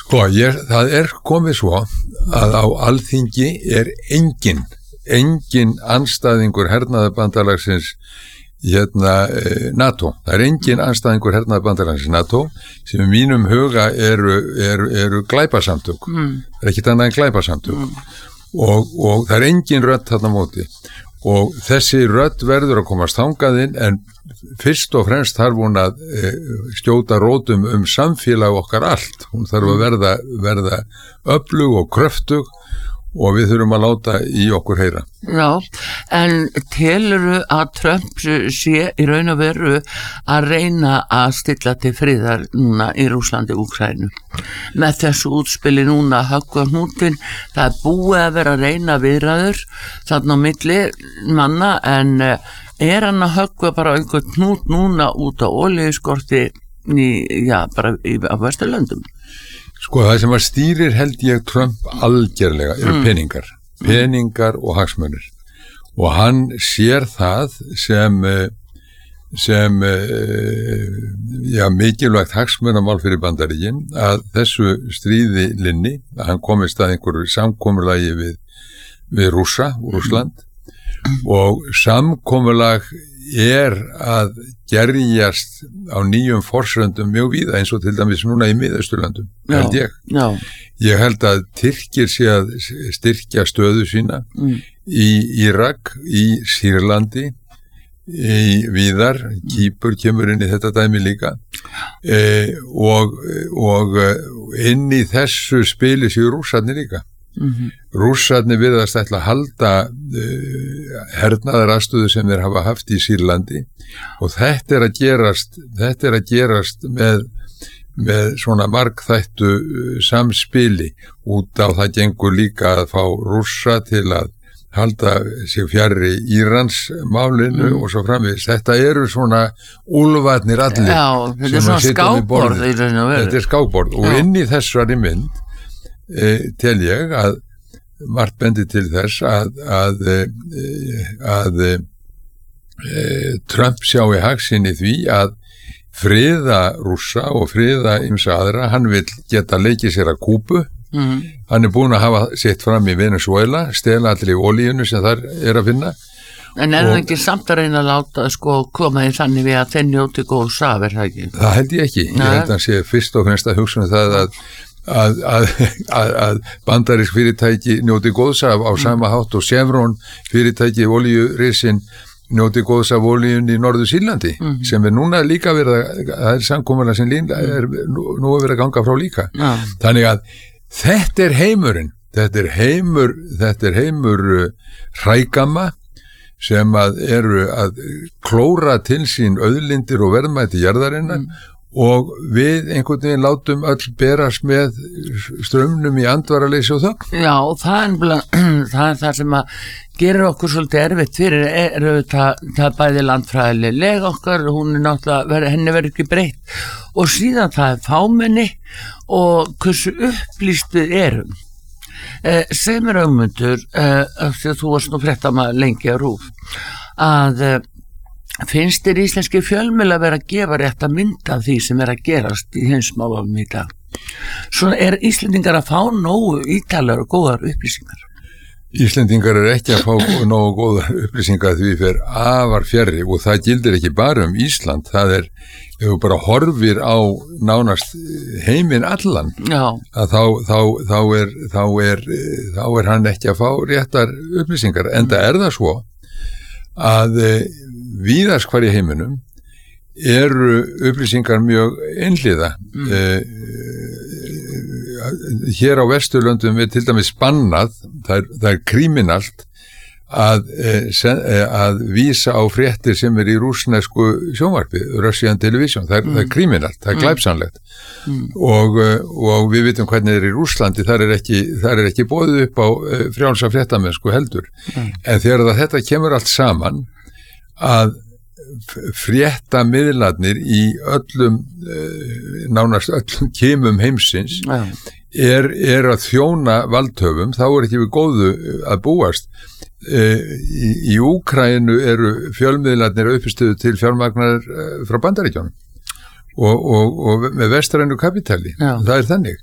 Sko, það komið svo að á Alþingi engin andstæðingur hernaðarbandalagsins NATO. Það engin andstæðingur hernaðarbandalagsins NATO sem í mínum huga eru glæpasamtök. Það ekkert annað en glæpasamtök. Og það engin rödd þarna móti. Og þessi rödd verður að komast þangað inn, en fyrst og fremst þarf hún að skjóta rótum samfélag okkar allt. Hún þarf að verða öflug og kröftug og við þurfum að láta í okkur heyra. Já, en telurðu að Trump sé í raun og veru að reyna að stilla til friðar núna í Rússlandi og Úkraínu? Með þessu útspili núna að höggva hnútinn, það búið að vera að reyna viðræður þarna á milli manna, en hann að höggva bara einhvern hnút núna út á olíuskorti bara á Vesturlöndum? Sko, það sem að stýrir held ég Trump algerlega eru peningar og hagsmunir, og hann sér það sem mikilvægt hagsmunamál fyrir Bandaríkin að þessu stríði linni, að hann komist að einhverju samkomulagi við Rússland, og samkomulag að gerjast á nýjum forsöndum mjög víða, eins og til dæmis núna í Miðausturlöndum, held ég. Já. Ég held að Tyrkir sé að styrkja stöðu sína í Írak, í Sýrlandi, í víðar, Kýpur kemur inn í þetta dæmi líka, og inn í þessu spili séu Rússarnir líka. Rússarnir virðast ætla að halda hernaðaraðstöðu sem þeir hafa haft í Sýrlandi, og þetta er að gerast með svona margþættu samspili. Út á það gengur líka að fá Rússa til að halda sig fjarri Írans málinu og svo framvegis. Þetta eru svona úlfarnir allir. Já, þetta er svona skákborð. Þetta er skákborð, og inn í þessari mynd tel ég að margt bendi til þess að Trump sjái hag sinn í því að friða Rússa og friða ýmsa aðra. Hann vill geta leikið sér að Kúbu. Hann búinn að hafa sitt fram í Venezuela, stela allir í olíunu sem þar að finna. En það ekki samt að reyna að láta koma því þannig við að þeir njóti góð saf, það ekki? Það held ég ekki. Ég held að hann sé fyrst og fremst að hugsa það að bandarísk fyrirtæki njóti góðs af á sama hátt og Chevron fyrirtæki olíurisinn njóti góðs af olíun í Norður Sýrlandi, sem núna líka það samkomulag sem nú verið að ganga frá líka. Þannig að þetta er heimurinn, þetta er heimur hrægamma sem eru að klóra til sín auðlindir og verðmæti jarðarinnar, og við einhvern veginn látum öll berast með straumnum í andvaraleysi og það. Já, það er það sem að gerir okkur svolítið erfitt fyrir það bæði landfræðileg okkar, hún er náttúrulega, henni verður ekki breytt, og síðan það er fámenni og hversu upplýst við erum. Segð mér Ögmundur, því að þú varst nú fréttamaður lengi á RÚV, að finnst þér íslenski fjölmiðlar vera að gefa rétt að mynda því sem að gerast í heimsmálunum í dag? Svona Íslendingar að fá nógu ítalar og góðar upplýsingar? Íslendingar ekki að fá nógu góðar upplýsingar því fyrir afar fjarri, og það gildir ekki bara Ísland, það ef þú bara horfir á nánast heiminn allan, þá er hann ekki að fá réttar upplýsingar, enda það svo að víðast hvar í heiminum eru upplýsingar mjög einhliða. Hér á Vesturlöndum er til dæmis bannað, það er kriminalt að vísa á fréttir sem í rússnesku sjónvarpi, Russian Television, það er kriminalt, það er glæpsamlegt. Og við vitum hvernig í Rússlandi, þar er ekki boðið upp á frjálsa fréttamennsku heldur. En þegar þetta kemur allt saman, að fréttamiðlarnir í nánast öllum kimum heimsins er að þjóna valdhöfum, þá er ekki við góðu að búast. Í Úkraínu eru fjölmiðlarnir uppistöðu til fjármagnar frá Bandaríkjunum og með vestrænu kapítali. Það er þannig.